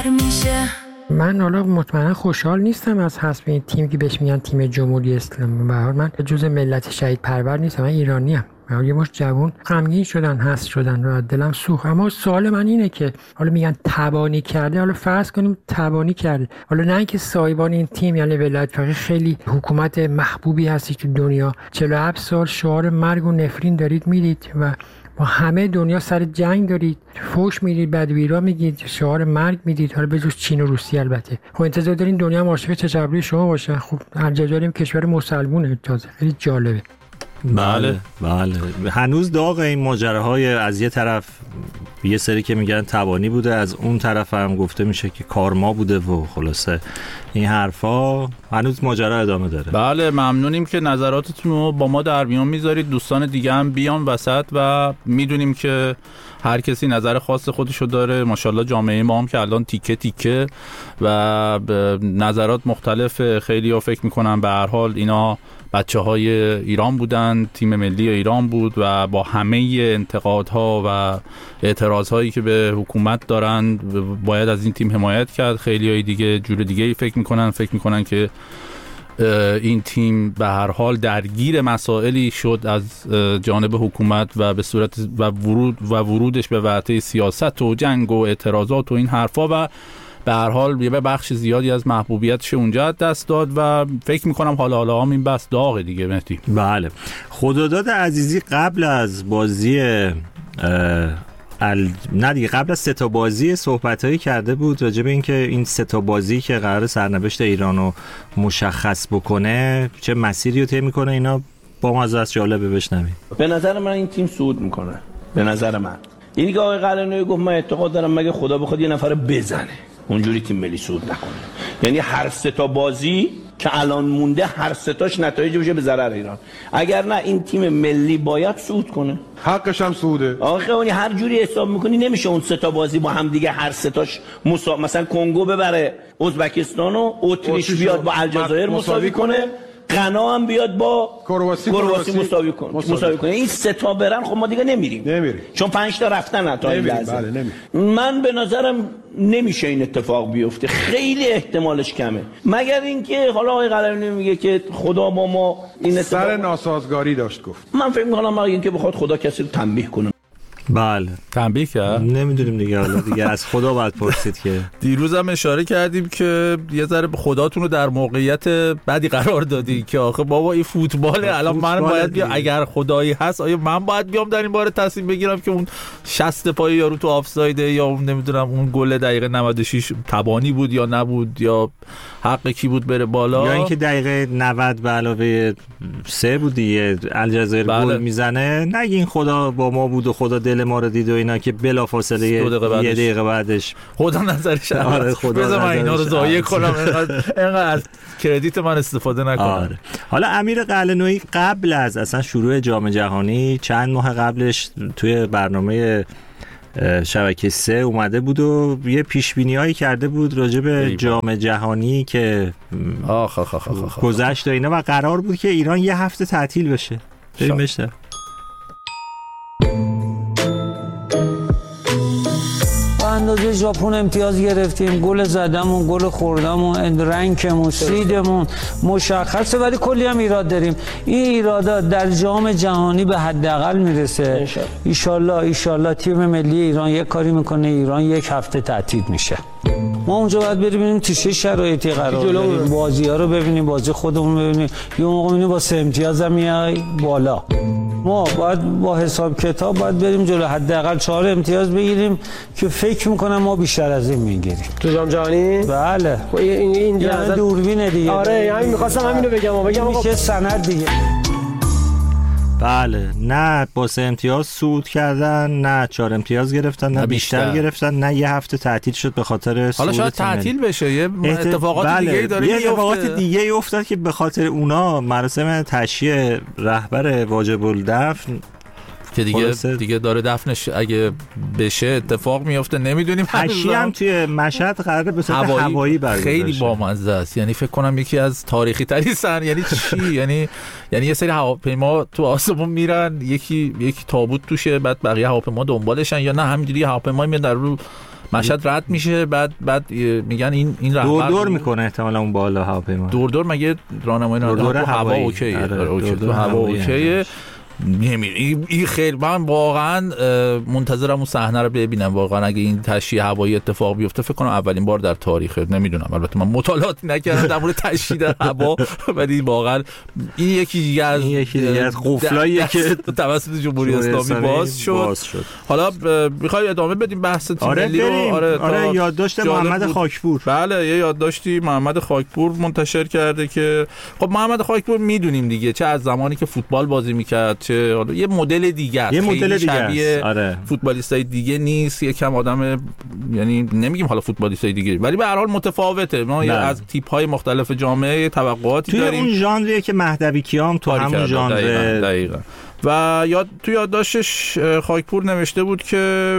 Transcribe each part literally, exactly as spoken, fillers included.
میشه. من حالا مطمئنا خوشحال نیستم از حذف این تیم که بهش میگن تیم جمهوری اسلامی. به هر حال من جزء ملت شهید پرور نیستم، من ایرانی ام. یه مشت جوون غمگین شدن، حذف شدن و دلم سوخت. اما سوال من اینه که حالا میگن تبانی کرده، حالا فرض کنیم تبانی کرده، حالا نه اینکه صاحبان این تیم یعنی ولایت فقیه خیلی حکومت محبوبی هستی تو دنیا، چهل و هفت سال شعار مرگ و نفرین دارید میدید و با همه دنیا سر جنگ دارید، فوش میدید، بدویرا میگید، شعار مرگ میدید، حالا به جز چین و روسیه البته. خب انتظار دارین دنیا هم عاشق چشم‌ابروی شما باشه. خب الجزایر کشور مسلمونه، تازه خیلی جالبه. بله بله هنوز داغ این ماجراهای از یه طرف یه سری که میگن تبانی بوده، از اون طرف هم گفته میشه که کارما بوده و خلاصه این حرفا هنوز ماجرا ادامه داره. بله ممنونیم که نظراتتون رو با ما در میان میذارید. دوستان دیگه هم بیان وسط و میدونیم که هر کسی نظر خاص خودشو داره. ماشاءالله جامعه ما هم که الان تیکه تیکه و نظرات مختلف. خیلی ها فکر میکنن به هر حال اینا بچه های ایران بودن، تیم ملی ایران بود و با همه انتقادها و اعتراضهایی که به حکومت دارن باید از این تیم حمایت کرد. خیلی های دیگه جور دیگه ای فکر میکنن فکر میکنن که این تیم به هر حال درگیر مسائلی شد از جانب حکومت و به صورت و ورود و ورودش به ورطه سیاست و جنگ و اعتراضات و این حرفا و به هر حال یه بخش زیادی از محبوبیتش اونجا دست داد و فکر میکنم حالا حالا هم این بس داغه دیگه. مهدی بله خداداد عزیزی قبل از بازی ال... نه دیگه قبل از سه تا بازی صحبتایی کرده بود راجع به اینکه این سه تا بازی که قرار سرنوشت ایرانو مشخص بکنه چه مسیری رو طی میکنه، اینا با مزه است، جالبه بشنوید. به نظر من این تیم صعود میکنه. به نظر من یعنی که آقای قلعه‌نویی گفت من اعتقاد دارم مگه خدا بخواد یه نفر بزنه اونجوری تیم ملی صعود نکنه. یعنی هر سه تا بازی که الان مونده هر سه تاش نتایج بشه به ضرر ایران. اگر نه این تیم ملی باید صعود کنه، حقش هم صعوده. آخه اون هر جوری حساب میکنی نمیشه اون سه تا بازی با هم دیگه هر سه تاش مسا... مثلا کنگو ببره ازبکستان و اتریش بیاد با الجزایر مساوی کنه، غنا هم بیاد با کرواسی کرواسی مساوی کنه مساوی کنه. این سه تا برن خب ما دیگه نمیریم نمیریم چون پنج تا رفتن تا این لحظه. بله نمیریم. من به نظرم نمیشه این اتفاق بیفته، خیلی احتمالش کمه، مگر اینکه حالا آقای قلعه‌نویی میگه که خدا با ما این اتفاق سر ناسازگاری داشت گفت. من فکر می‌کنم مگر اینکه بخواد خدا کسی رو تنبیه کنه. بله تنبیه کرد نمیدونیم دیگه، حالا دیگه از خدا باید پرسید که دیروز هم اشاره کردیم که یه ذره به خداتون رو در موقعیت بدی قرار دادی که آخه بابا این فوتباله، الان من باید بیام اگر خدایی هست آیا من باید بیام در این باره تصمیم بگیرم که اون شصت پای یارو تو آفسایده یا اون نمیدونم اون گل دقیقه نود و شش تبانی بود یا نبود یا حق کی بود بره بالا، یا اینکه دقیقه نود به علاوه سه بود دیگه الجزایر بله. گل میزنه، نگین خدا با ما بود و خدا دل ما رو دید و اینا که بلافاصله یه دقیقه, دقیقه بعدش خدا نظرش آره خدا بذار من اینا رو ضایع کنم اینقدر از کردیت من استفاده نکنم. آره. حالا امیر قلعه‌نویی قبل از اصلا شروع جام جهانی چند ماه قبلش توی برنامه شبکه سه اومده بود و یه پیشبینی‌هایی کرده بود راجع به جام جهانی که آخ آخ آخ آخ گذشت و اینا و قرار بود که ایران یه هفته تعطیل بشه. بریم بشه. اندازه ژاپن امتیاز گرفتیم، گل زدمون، گل خوردمون، رنگمون، سیدمون مشخصه، ولی کلی هم ایراد داریم. این ایرادا در جام جهانی به حداقل میرسه. ان شاءالله ان شاءالله تیم ملی ایران یک کاری میکنه، ایران یک هفته تعطیل میشه. ما اونجا باید ببینیم تو چه شرایطی قرار داریم، بازی‌ها رو ببینیم، بازی خودمون ببینیم، یه موقع می‌بینیم با سه امتیاز هم میای بالا. ما باید با حساب کتاب باید بریم جلو، حداقل چهار امتیاز بگیریم که فکر میکنم ما بیشتر از این میگیریم تو جام جهانی. بله این این یعنی دوربینه دیگه. آره همین می‌خواستم همینو بگم بگم میشه سند دیگه. بله نه با سه امتیاز صعود کردن، نه چهار امتیاز گرفتن، نه بیشتر, بیشتر گرفتن، نه یه هفته تعطیل شد به خاطر حالا شاید تعطیل بشه، یه اتفاقات بله. دیگه داره یه اتفاقات دیگه ای افتاد که به خاطر اونا مراسم تشییع رهبر واجب الدفن که دیگه دیگه داره دفنش اگه بشه اتفاق میفته، نمیدونیم. تشییع هم توی مشهد قراره به صورت هوایی, هوایی برگزار خیلی بامزه است، یعنی فکر کنم یکی از تاریخی ترین سن یعنی چی یعنی یعنی یه سری هواپیما تو آسمون میرن، یکی یکی تابوت توشه، بعد بقیه هواپیما دنبالشن، یا نه همینجوری هواپیما میاد در رو مشهد رد میشه، بعد بعد میگن این این رهبر دور دور میکنه احتمالاً اون بالا هواپیما دور دور مگه راهنمایی دور دور هوا اوکیه. اوکی تو هوا اوکیه. این این خیلی من واقعا منتظرم اون صحنه رو ببینم. واقعا اگه این تشییع هوایی اتفاق بیفته فکر کنم اولین بار در تاریخ، نمیدونم البته من مطالعاتی نکردم در مورد تشییع هوا، ولی واقعا این یکی دیگه از این یکی دیگه از قفلاییه که توسط جمهوری اسلامی باز شد. باز شد. حالا میخوای ادامه بدیم بحث تیم ملی رو؟ آره آره یادداشت محمد خاکپور. بله یه یادداشتی محمد خاکپور منتشر کرده که خب محمد خاکپور میدونیم دیگه چه از زمانی که فوتبال بازی میکرد چه یه مدل دیگه است، یه مدل دیگه است. آره. فوتبالیستای دیگه نیست، یکم آدم، یعنی نمیگیم حالا فوتبالیستای دیگه، ولی به هر حال متفاوته. ما از تیپ‌های مختلف جامعه توقعاتی توی داریم. اون ژانریه که مهدوی کیام تو همون ژانر دقیقاً, دقیقاً. و یاد تو یادداشتش خاکپور نوشته بود که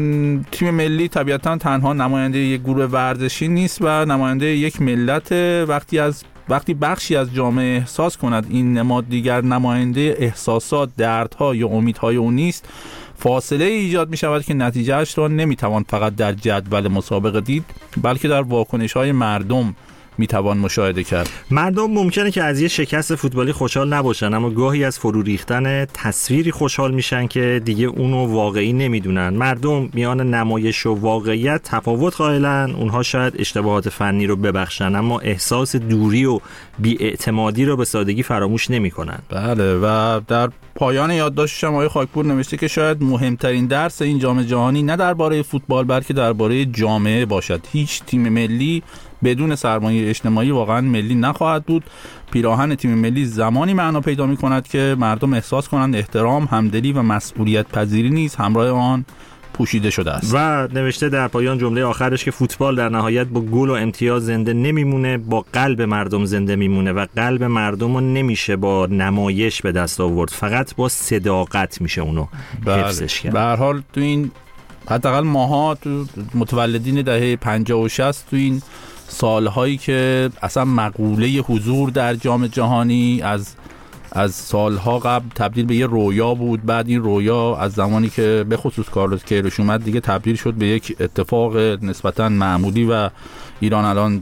تیم ملی طبیعتاً تنها نماینده یک گروه ورزشی نیست و نماینده یک ملت. وقتی از وقتی بخشی از جامعه احساس کند این نماد دیگر نماینده احساسات، دردها یا امیدهای او نیست، فاصله ایجاد می شود که نتیجهش را نمی توان فقط در جدول مسابقه دید، بلکه در واکنش‌های مردم می توان مشاهده کرد. مردم ممکنه که از یه شکست فوتبالی خوشحال نباشن، اما گاهی از فرو ریختن تصویری خوشحال میشن که دیگه اونو واقعی نمیدونن. مردم میان نمایش و واقعیت تفاوت قائلن. اونها شاید اشتباهات فنی رو ببخشن، اما احساس دوری و بی‌اعتمادی رو به سادگی فراموش نمیکنن. بله و در پایان یادداشتش آقای خاکپور نوشته که شاید مهمترین درس این جام جهانی نه درباره فوتبال بلکه درباره جامعه باشد. هیچ تیم ملی بدون سرمایه اجتماعی واقعا ملی نخواهد بود. پیراهن تیم ملی زمانی معنا پیدا می کند که مردم احساس کنند احترام، همدلی و مسئولیت پذیری نیز همراه آن پوشیده شده است. و نوشته در پایان جمله آخرش که فوتبال در نهایت با گل و امتیاز زنده نمیمونه، با قلب مردم زنده میمونه و قلب مردم رو نمیشه با نمایش به دست آورد، فقط با صداقت میشه اونو حفظش کرد. به هر حال تو این حداقل ماها تو متولدین دهه پنجاه و شصت تو این سالهایی که اصلا مقوله حضور در جام جهانی از از سالها قبل تبدیل به یه رویا بود، بعد این رویا از زمانی که به خصوص کارلوس کیروش اومد دیگه تبدیل شد به یک اتفاق نسبتاً معمولی و ایران الان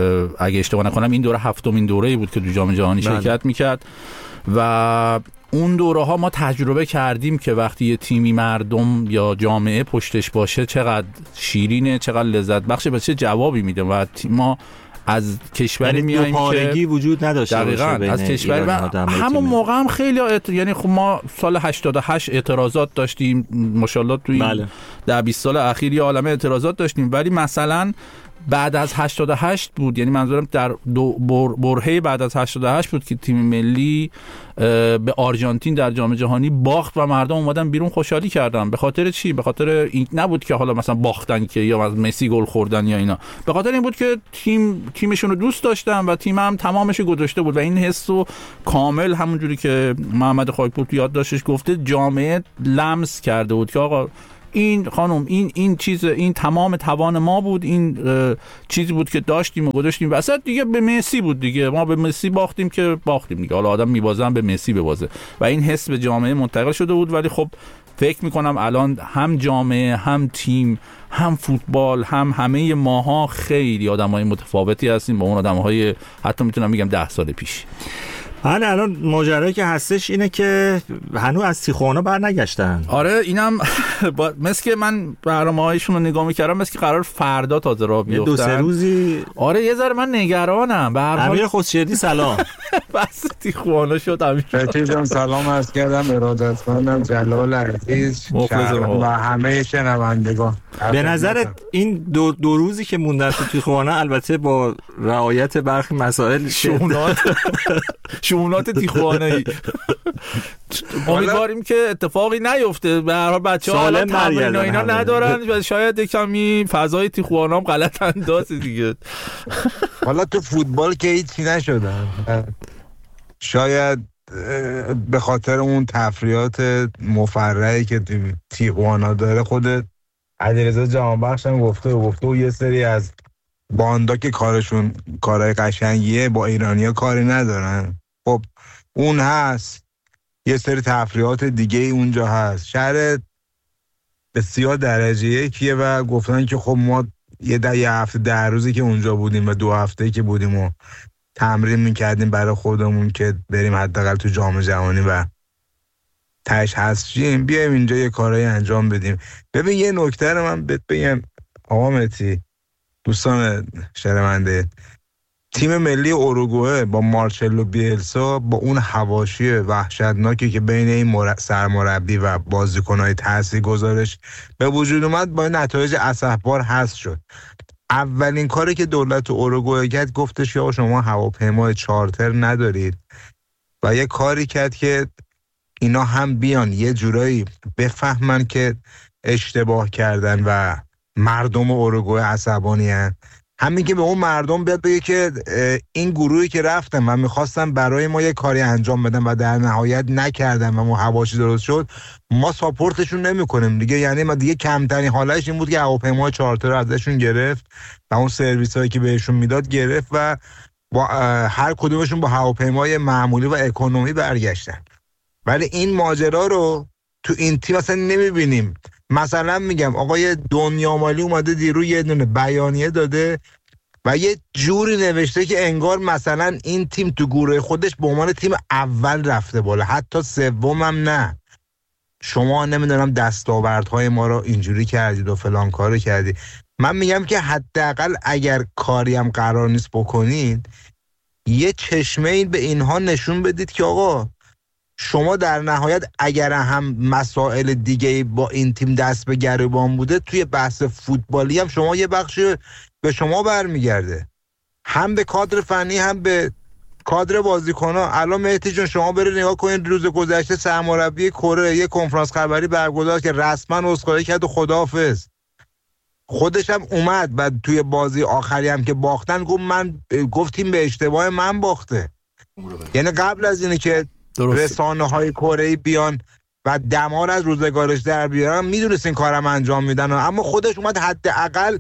اگه اشتباه نکنم این دوره هفتمین دوره‌ای بود که تو جام جهانی شرکت میکرد و اون دوره ها ما تجربه کردیم که وقتی یه تیمی مردم یا جامعه پشتش باشه چقدر شیرینه، چقدر لذت بخشه، به چه جوابی میده. و ما از کشوری میایم که پارگی وجود نداشته باشه از کشوری و همون موقع هم خیلی ات... یعنی خب ما سال هشتاد و هشت اعتراضات داشتیم ماشاءالله توی بله. ده بیست سال اخیر یه عالمه اعتراضات داشتیم، ولی مثلا بعد از هشتاد و هشت بود، یعنی منظورم در دو بر... برهه بعد از هشتاد و هشت بود که تیم ملی به آرژانتین در جام جهانی باخت و مردم اومدن بیرون خوشحالی کردن. به خاطر چی؟ به خاطر این نبود که حالا مثلا باختن که یا از مسی گل خوردن یا اینا، به خاطر این بود که تیم تیمشون رو دوست داشتن و تیم هم تمامش گذاشته بود و این حسو کامل همونجوری که محمد خاکپور تو یادداشتش گفته جامعه لمس کرده بود که آقا این خانم این این چیز این تمام توان ما بود، این چیزی بود که داشتیم و گذاشتیم وسط دیگه. به مسی بود دیگه، ما به مسی باختیم که باختیم دیگه، حالا آدم میبازن به مسی ببازه و این حس به جامعه منتقل شده بود. ولی خب فکر میکنم الان هم جامعه هم تیم هم فوتبال هم همه ماها خیلی آدمای متفاوتی هستیم با اون آدمهای حتی میتونم بگم ده سال پیش. بله الان ماجرایی که هستش اینه که هنوز از تیخوانا بر نگشتن. آره اینم با... مثل که من برنامه‌هایشون رو نگاه می‌کردم مثل که قرار فردا تازه راه بیفتن. دو سه روزی آره یه ذره من نگرانم. به هر حال امیر خسروی سلام. بس تیخوانا شد امیر. خیلی سلام عرض کردم ارادتمندم جلال عزیز و همه شنوندگان. به نظر این دو, دو روزی که موندن تو تیخوانا البته با رعایت برخی مسائل شونات شونات تیخوانه‌ای امیدواریم که اتفاقی نیفته. به هر حال بچه‌ها حالا تمرین و اینا ندارن و شاید کمی فضای تیخوانا هم غلط اندازه دیگه. حالا تو فوتبال که هیچی نشدن، شاید به خاطر اون تفریحات مفرحی که تیخوانا داره خود علیرضا جهانبخش هم گفته و گفته و یه سری از باندا که کارشون کارهای قشنگیه با ایرانی‌ها کاری ندارن. خب اون هست، یه سری تفریحات دیگه اونجا هست. شهر بسیار درجه یکیه و گفتن که خب ما یه ده یه هفته ده روزی که اونجا بودیم و دو هفته که بودیم و تمرین میکردیم برای خودمون که بریم حداقل تو جام جهانی و تاش هستیم، بیایم اینجا یه کارایی انجام بدیم. ببین یه نکته رو من بهت بگم آقا مهدی، دوستان شنونده، تیم ملی اوروگوئه با مارچلو بیلسا با اون حواشی وحشتناکی که بین این مر... سرمربی و بازیکن‌های تاثیرگذارش به وجود اومد، با نتایج اسفبار هست شد. اولین کاری که دولت اوروگوئه کرد گفتش یا شما هواپیمای چارتر ندارید و یه کاری کرد که اینا هم بیان یه جورایی بفهمن که اشتباه کردن و مردم اوروگوئه عصبانی هن. همین که به اون مردم بیاد بگه که این گروهی که رفتن و میخواستن برای ما یه کاری انجام بدن و در نهایت نکردن و ما حواشی درست شد، ما ساپورتشون نمی کنیم دیگه. یعنی ما دیگه کمترین حالش این بود که هواپیمای چارتر رو ازشون گرفت و اون سرویس هایی که بهشون میداد گرفت و با هر کدومشون با هواپیمای معمولی و اکونومی برگشتن. ولی این ماجرا رو تو این تیم اصلا نمیبینیم. مثلا میگم آقای دنیامالی اومده دیرو یه دونه بیانیه داده و یه جوری نوشته که انگار مثلا این تیم تو گروه خودش به عنوان تیم اول رفته بالا، حتی سوم هم نه. شما نمیدونم دستاوردهای ما رو اینجوری کردید و فلان کارو کردید. من میگم که حداقل اگر کاری هم قرار نیست بکنید، یه چشمه این به اینها نشون بدید که آقا شما در نهایت اگر هم مسائل دیگه با این تیم دست به گریبان بوده، توی بحث فوتبالی هم شما یه بخش به شما برمیگرده، هم به کادر فنی هم به کادر بازیکن‌ها. الان مهدی جون شما برید نگاه کنید، روز گذشته سرمربی کره یه کنفرانس خبری برگزار که رسما عذرخواهی کرد و خداحافظ. خودش هم اومد و توی بازی آخری هم که باختن گفت من گفتیم به اشتباه من باخته. یعنی قبل از اینه که رسانه های کره‌ای بیان و دمار از روزگارش در بیارن، میدونست این کارم انجام میدن، اما خودش اومد حداقل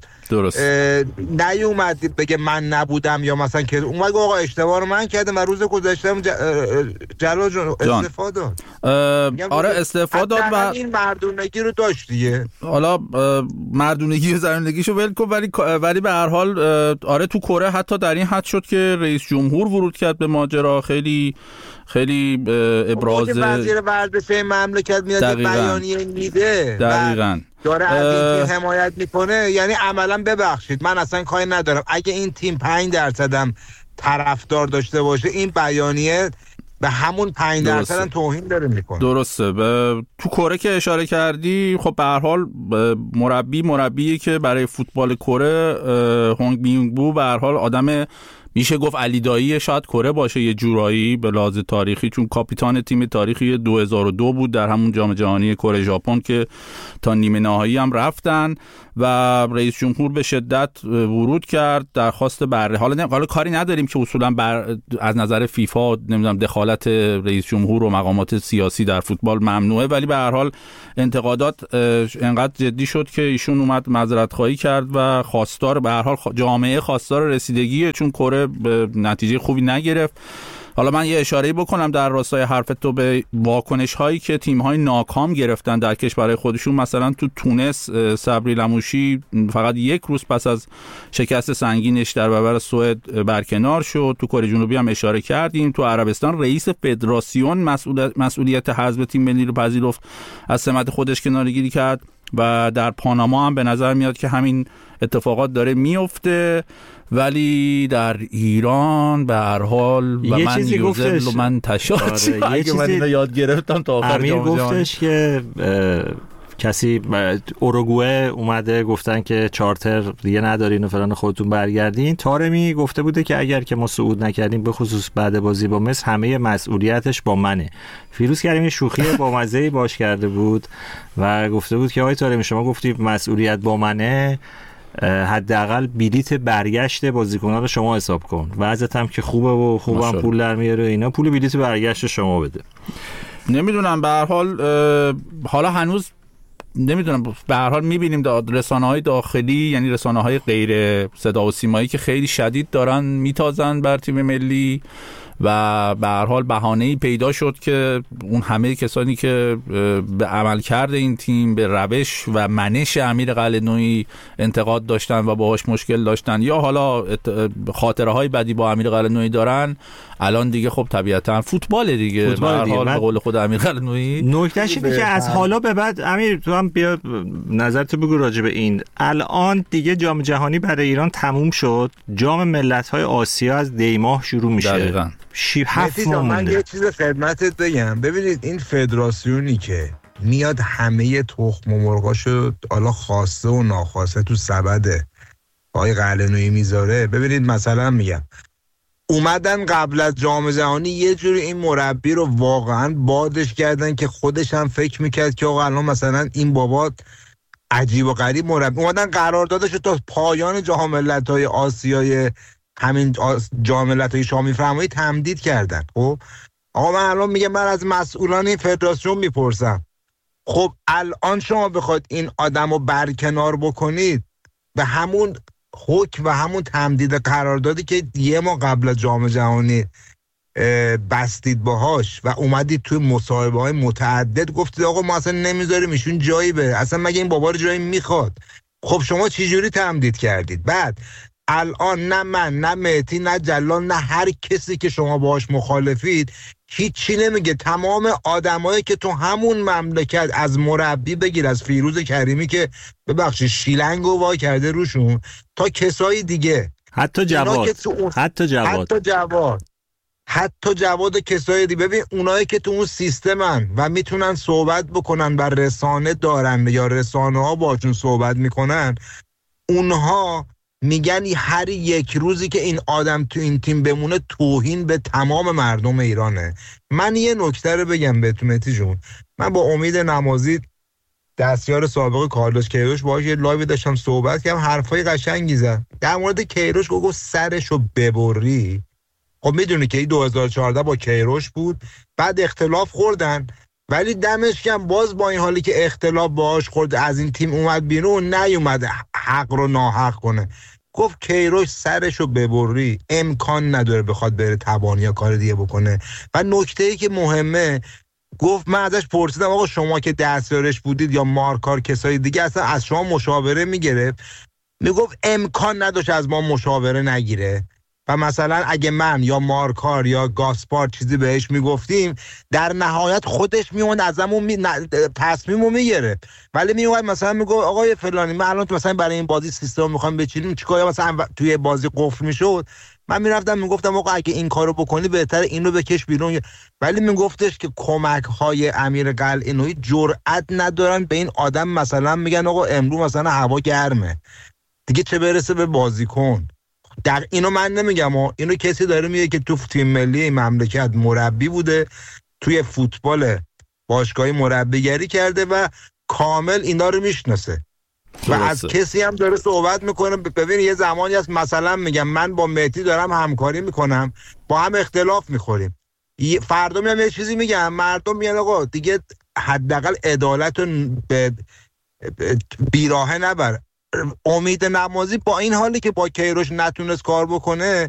نیومد بگه من نبودم یا مثلا که اومد آقا اشتباه رو من کردم و روز گذشتم جلال جون استعفا داد. آره استعفا داد و این مردونگی رو داشت دیگه. حالا مردونگی و زنونگیشو ول کن، ولی ولی به هر حال آره تو کره حتی در این حد شد که رئیس جمهور ورود کرد به ماجرا. خیلی خیلی ابراز وزیر ورزش مملکت میاد بیانیه میده دقیقاً داره از این تیم حمایت میکنه. یعنی عملا ببخشید من اصلا کاری ندارم، اگه این تیم پنج درصد هم طرفدار داشته باشه، این بیانیه به همون پنج درصد هم توهین داره میکنه. درسته. ب... تو کره که اشاره کردی، خب به هر حال مربی مربیه که برای فوتبال کره هونگ مینگ بو به هر حال آدم میشه گفت علی دایی شاید کره باشه یه جورایی به لحاظ تاریخی، چون کاپیتان تیم تاریخی دو هزار و دو بود در همون جام جهانی کره ژاپن که تا نیمه نهایی هم رفتن و رئیس جمهور به شدت ورود کرد درخواست بر حالا حالا کاری نداریم که اصولا بر از نظر فیفا نمیدونم دخالت رئیس جمهور و مقامات سیاسی در فوتبال ممنوعه، ولی به هر حال انتقادات انقدر جدی شد که ایشون اومد معذرت خواهی کرد و خواستار به هر حال جامعه خواستار رسیدگیه، چون کره به نتیجه خوبی نگرفت. حالا من یه اشاره‌ای بکنم در راستای حرف تو به واکنش هایی که تیم های ناکام گرفتن در کشورهای خودشون. مثلا تو تونس صبری لموشی فقط یک روز پس از شکست سنگینش در برابر سوئد برکنار شد. تو کره جنوبی هم اشاره کردیم. تو عربستان رئیس فدراسیون مسئولیت مسئولیت حذف تیم ملی رو پذیرفت، از سمت خودش کناره‌گیری کرد و در پاناما هم به نظر میاد که همین اتفاقات داره میفته. ولی در ایران به هر حال و یه من یوزل و من تشاچی آره اگه من اینو یاد گرفتم تا آخر امیر گفتش که کسی اوروگوئه اومده گفتن که چارتر دیگه ندارین و فلان خودتون برگردین. تارمی گفته بوده که اگر که ما صعود نکردیم به خصوص بعد بازی با مصر همه مسئولیتش با منه. فیروز کریمی شوخی با مزه‌ای باش کرده بود و گفته بود که آقای تارمی شما گفتی مسئولیت با منه، حداقل بلیت برگشت بازیکن‌ها رو شما حساب کن، وضعیت هم که خوبه و خوبم پول در میاره اینا، پول بلیت برگشت شما بده. نمیدونم به هر حال حالا هنوز نمیدونم، به هر حال میبینیم رسانه‌های داخلی یعنی رسانه‌های غیر صدا و سیمایی که خیلی شدید دارن میتازن بر تیم ملی و به هر حال بهانه‌ای پیدا شد که اون همه کسانی که به عملکرد این تیم، به روش و منش امیر قلعه‌نویی انتقاد داشتن و باهاش مشکل داشتن یا حالا خاطره های بدی با امیر قلعه‌نویی دارن، الان دیگه خب طبیعتا فوتبال دیگه به هر حال به قول خود امیر قلعه‌نویی. نکتهش اینه که از حالا به بعد امیر تو هم بیا نظرتو بگو راجع به این. الان دیگه جام جهانی برای ایران تموم شد، جام ملت‌های آسیا از دی ماه شروع میشه. دقیقاً. شیب هفت ماه من مونده. یه چیز خدمتت بگم، ببینید این فدراسیونی که میاد همه تخم و مرغاشو حالا خواسته و ناخواسته تو سبد آقای قلعه‌نویی میذاره. ببینید مثلا میگم اومدن قبل از جام جهانی یه جوری این مربی رو واقعا بادش کردن که خودش هم فکر میکرد که آقا الان مثلا این بابا عجیب و غریب مربی. اومدن قراردادش تا پایان جام ملت‌های آسیای همین جام ملت‌های شامی فرمایی تمدید کردن. خب آقا من الان میگم، من از مسئولان این فدراسیون میپرسم، خب الان شما بخواید این آدمو برکنار بکنید به همون حکم و همون تمدید قراردادی که یه ماه قبل از جام جهانی بستید باهاش و اومدید توی مصاحبه های متعدد گفتید آقا ما اصلا نمیذاریم ایشون جایی بره، اصلا مگه این بابا رو جایی میخواد؟ خب شما چی جوری تمدید کردید؟ بعد الان نه من نه مهدی نه جلال نه هر کسی که شما باهاش مخالفید هیچی نمیگه. تمام آدمایی که تو همون مملکت از مربی بگیر، از فیروز کریمی که ببخشید شیلنگو وا کرده روشون تا کسای دیگه، حتی جواد اون... حتی جواد حتی جواد حتی جواد کسای دیگه. ببین اونایی که تو اون سیستمن و میتونن صحبت بکنن و رسانه دارن یا رسانه ها باشون صحبت میکنن، اونها میگن هر یک روزی که این آدم تو این تیم بمونه توهین به تمام مردم ایرانه. من یه نکته رو بگم بهتون مهدی جون، من با امید نمازی دستیار سابق کارلوس کیروش باهاش یه لایو داشتم صحبت کردم، حرفای قشنگی زد در مورد کیروش، گفت سرشو ببری. خب میدونی که این دو هزار و چهارده با کیروش بود، بعد اختلاف خوردن ولی دمش کم باز با این حالی که اختلاف باهاش خورد از این تیم اومد بیرون، نیومد حق رو ناحق کنه. گفت کیروش سرشو ببری، امکان نداره بخواد بره تبانی یا کار دیگه بکنه. و نکته‌ای که مهمه، گفت من ازش پرسیدم آقا شما که دستیارش بودید یا مارکار کسای دیگه اصلا از شما مشاوره میگرفت؟ میگفت امکان نداشت از ما مشاوره نگیره و مثلا اگه من یا مارکار یا گاسپار چیزی بهش میگفتیم در نهایت خودش میومد ازمون می... تصمیمو میگیره، ولی میومد مثلا میگه آقای فلانی من الان تو مثلا برای این بازی سیستم میخوام بچینیم چیکار، مثلا توی بازی قفل میشد من میرفتم میگفتم آقا اگه این کارو بکنی بهتره اینو بکش بیرون، ولی میگفتش که کمک های امیر قلعه‌نویی جرئت ندارن به این آدم مثلا میگن آقا امروز مثلا هوا گرمه دیگه چه برسه به بازیکن. در اینو من نمیگم، اینو کسی داره میگه که تو تیم ملی مملکت مربی بوده، توی فوتبال باشگاهی مربیگری کرده و کامل اینا رو میشناسه و از کسی هم داره صحبت میکنه. ببین یه زمانی هست مثلا میگم من با مهدی دارم همکاری میکنم، با هم اختلاف میخوریم، فردا میام یه چیزی میگم، مردم میگن آقا دیگه حداقل عدالت رو به بیراهه نبر. امید نمازی با این حالی که با کیروش نتونست کار بکنه